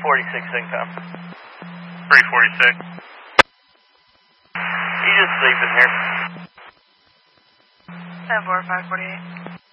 346 income. 346. You just sleeping here. 10-4, 548.